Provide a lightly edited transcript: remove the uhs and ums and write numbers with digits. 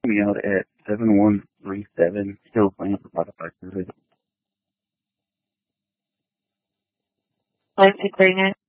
me out at 7137 Hillsland for Spotify service. 5639.